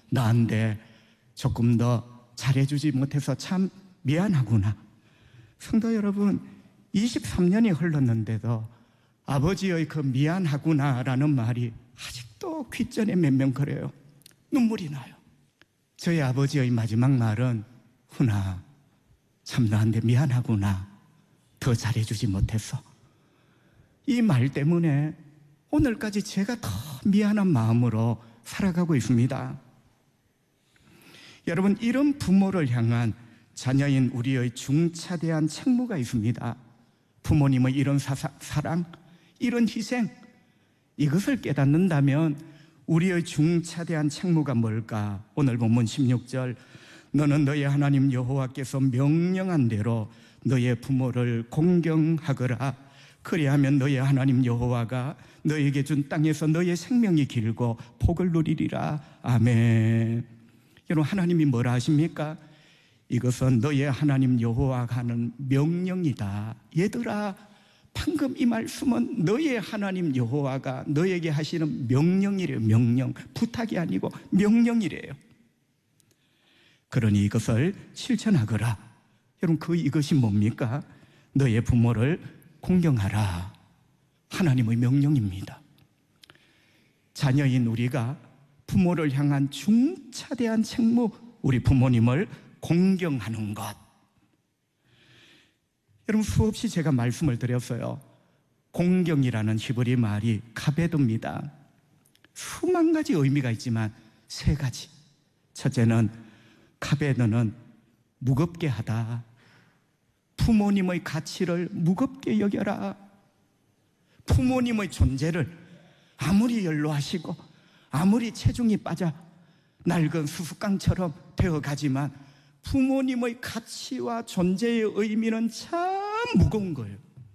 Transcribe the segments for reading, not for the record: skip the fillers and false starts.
나한테 조금 더 잘해주지 못해서 참 미안하구나. 성도 여러분, 23년이 흘렀는데도 아버지의 그 미안하구나라는 말이 아직도 귓전에 맴맴거려요. 눈물이 나요. 저희 아버지의 마지막 말은 훈아, 참 나한테 미안하구나. 더 잘해주지 못해서. 이 말 때문에 오늘까지 제가 더 미안한 마음으로 살아가고 있습니다. 여러분, 이런 부모를 향한 자녀인 우리의 중차대한 책무가 있습니다. 부모님의 이런 사랑, 이런 희생, 이것을 깨닫는다면 우리의 중차대한 책무가 뭘까? 오늘 본문 16절, 너는 너의 하나님 여호와께서 명령한 대로 너의 부모를 공경하거라. 그리하면 너의 하나님 여호와가 너에게 준 땅에서 너의 생명이 길고 복을 누리리라. 아멘. 여러분, 하나님이 뭐라 하십니까? 이것은 너의 하나님 여호와가 하는 명령이다. 얘들아, 방금 이 말씀은 너의 하나님 여호와가 너에게 하시는 명령이래요. 명령, 부탁이 아니고 명령이래요. 그러니 이것을 실천하거라. 여러분, 이것이 뭡니까? 너의 부모를 공경하라. 하나님의 명령입니다. 자녀인 우리가 부모를 향한 중차대한 책무, 우리 부모님을 공경하는 것. 여러분, 수없이 제가 말씀을 드렸어요. 공경이라는 히브리 말이 카베드입니다. 수만 가지 의미가 있지만 세 가지. 첫째는 카베드는 무겁게 하다. 부모님의 가치를 무겁게 여겨라. 부모님의 존재를 아무리 연로하시고 아무리 체중이 빠져 낡은 수수깡처럼 되어가지만 부모님의 가치와 존재의 의미는 참 무거운 거예요.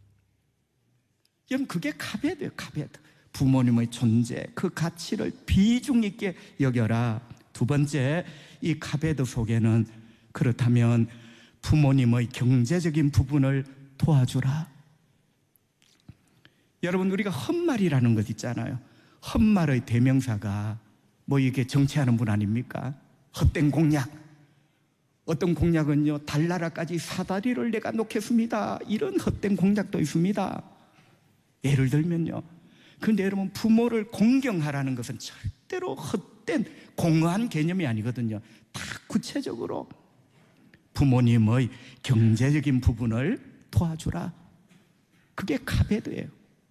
여러분, 그게 카베드예요. 카베드. 부모님의 존재, 그 가치를 비중 있게 여겨라. 두 번째, 이 카베드 속에는 그렇다면 부모님의 경제적인 부분을 도와주라. 여러분, 우리가 헛말이라는 것 있잖아요. 헛말의 대명사가 뭐 이게 정치하는 분 아닙니까? 헛된 공약. 어떤 공약은요, 달나라까지 사다리를 내가 놓겠습니다. 이런 헛된 공약도 있습니다. 예를 들면요. 그런데 여러분, 부모를 공경하라는 것은 절대로 헛된 공허한 개념이 아니거든요. 다 구체적으로 부모님의 경제적인 부분을 도와주라. 그게 카베드예요.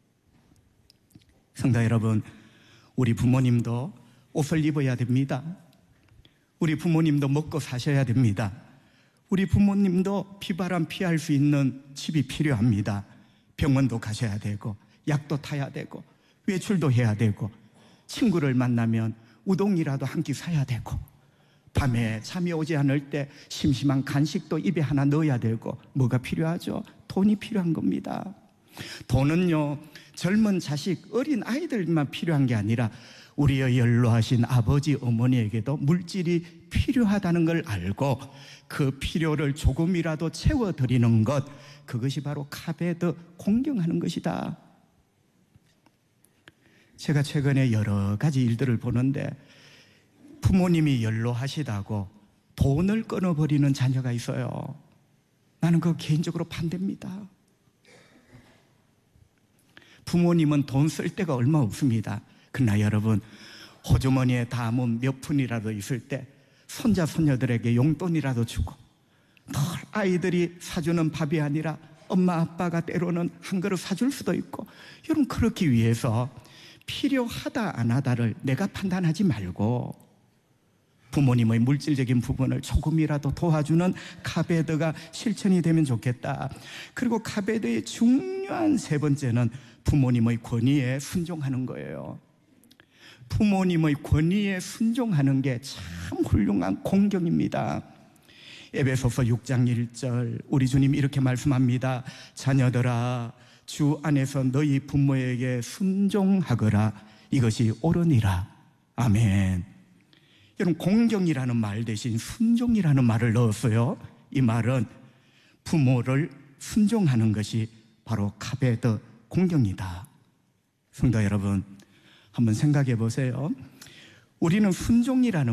성도 여러분, 우리 부모님도 옷을 입어야 됩니다. 우리 부모님도 먹고 사셔야 됩니다. 우리 부모님도 비바람 피할 수 있는 집이 필요합니다. 병원도 가셔야 되고 약도 타야 되고 외출도 해야 되고 친구를 만나면 우동이라도 한 끼 사야 되고 밤에 잠이 오지 않을 때 심심한 간식도 입에 하나 넣어야 되고 뭐가 필요하죠? 돈이 필요한 겁니다. 돈은요, 젊은 자식, 어린 아이들만 필요한 게 아니라 우리의 연로하신 아버지, 어머니에게도 물질이 필요하다는 걸 알고 그 필요를 조금이라도 채워드리는 것, 그것이 바로 카베드, 공경하는 것이다. 제가 최근에 여러 가지 일들을 보는데 부모님이 연로하시다고 돈을 끊어버리는 자녀가 있어요. 나는 그거 개인적으로 반대입니다. 부모님은 돈 쓸 데가 얼마 없습니다. 그러나 여러분, 호주머니에 담은 몇 푼이라도 있을 때 손자 손녀들에게 용돈이라도 주고, 늘 아이들이 사주는 밥이 아니라 엄마 아빠가 때로는 한 그릇 사줄 수도 있고, 여러분, 그렇기 위해서 필요하다 안 하다를 내가 판단하지 말고 부모님의 물질적인 부분을 조금이라도 도와주는 카베드가 실천이 되면 좋겠다. 그리고 카베드의 중요한 세 번째는 부모님의 권위에 순종하는 거예요. 부모님의 권위에 순종하는 게 참 훌륭한 공경입니다. 에베소서 6장 1절, 우리 주님이 이렇게 말씀합니다. 자녀들아, 주 안에서 너희 부모에게 순종하거라. 이것이 옳으니라. 아멘. 여러분, 공경이라는 말 대신 순종이라는 말을 넣었어요. 이 말은 부모를 순종하는 것이 바로 카베드, 공경이다. 성도 여러분, 한번 생각해 보세요. 우리는 순종이라는